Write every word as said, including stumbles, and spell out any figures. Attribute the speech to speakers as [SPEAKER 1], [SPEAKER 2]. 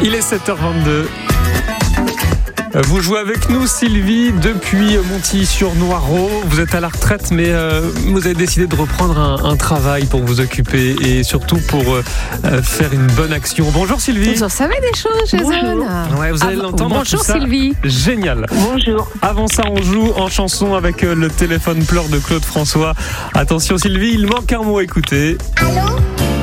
[SPEAKER 1] Il est sept heures vingt-deux. Vous jouez avec nous, Sylvie, depuis Montilly-sur-Noireau. Vous êtes à la retraite, mais euh, vous avez décidé de reprendre un, un travail pour vous occuper et surtout pour euh, faire une bonne action. Bonjour Sylvie.
[SPEAKER 2] Vous en savez des choses, Jason.
[SPEAKER 1] Ouais, vous allez
[SPEAKER 2] Avant-
[SPEAKER 1] l'entendre.
[SPEAKER 2] Bonjour
[SPEAKER 1] tout ça.
[SPEAKER 2] Sylvie.
[SPEAKER 1] Génial.
[SPEAKER 3] Bonjour.
[SPEAKER 1] Avant ça, on joue en chanson avec euh, le téléphone pleure de Claude François. Attention Sylvie, il manque un mot, écoutez.
[SPEAKER 4] Allô ?